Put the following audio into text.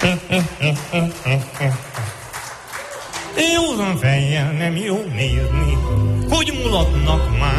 Józan fejjel nem jó nézni, hogy mulatnak már